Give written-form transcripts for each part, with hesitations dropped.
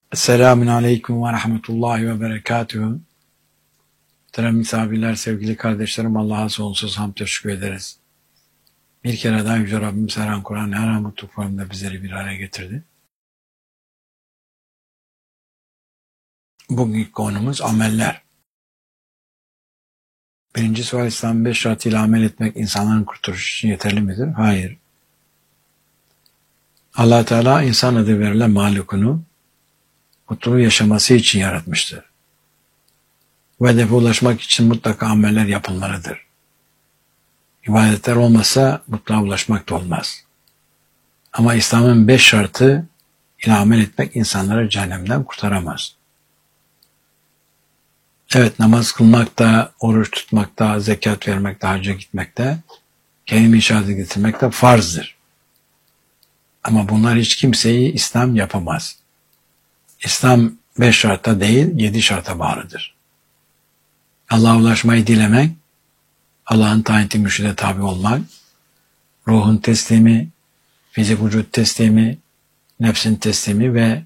Selamun Aleyküm ve Rahmetullahi ve Berekatühü. Muhterem misafirler, sevgili kardeşlerim, Allah'a sonsuz hamd teşekkür ederiz. Bir kere daha Yüce Rabbimiz her an Kur'an, her an mutluluk formunda bizleri bir araya getirdi. Bugünkü konumuz ameller. Birinci sual, İslam'ın 5 şartıyla amel etmek insanların kurtuluşu için yeterli midir? Hayır. Allah Teala insan adı verilen mahlukunu mutluluğu yaşaması için yaratmıştır. Bu hedefe ulaşmak için mutlaka ameller yapılmalıdır. İbadetler olmasa mutluluğa ulaşmak da olmaz. Ama İslam'ın 5 şartı ile amel etmek insanları cehennemden kurtaramaz. Evet, namaz kılmakta, oruç tutmakta, zekat vermekte, hacca gitmekte, kelime-i şehadet getirmekte farzdır. Ama bunlar hiç kimseyi İslam yapamaz. İslam 5 şarta değil, 7 şarta bağlıdır. Allah'a ulaşmayı dilemek, Allah'ın tayin ettiği mürşide tabi olmak, ruhun teslimi, fizik vücut teslimi, nefsin teslimi ve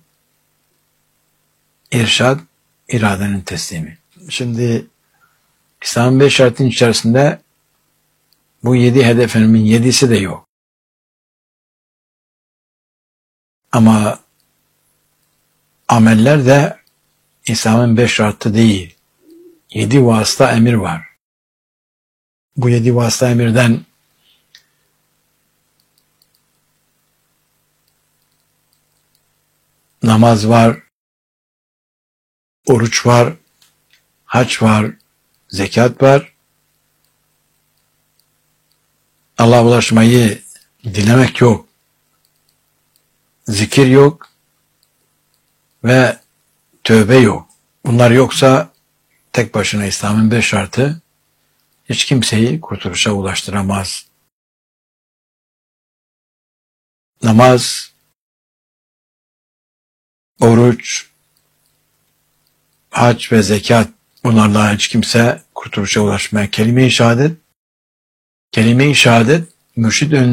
irşad, iradenin teslimi. Şimdi İslam'ın 5 şartının içerisinde bu 7 hedefimin 7'si de yok. Ama ameller de İslam'ın 5 şartı değil. 7 vasıta emir var. Bu 7 vasıta emirden namaz var, oruç var, hac var, zekat var. Allah'a ulaşmayı dilemek yok. Zikir yok ve tövbe yok. Bunlar yoksa tek başına İslam'ın 5 şartı hiç kimseyi kurtuluşa ulaştıramaz. Namaz, oruç, hac ve zekat, bunlarla hiç kimse kurtuluşa ulaşmaya. Kelime-i şehadet mürşid önünde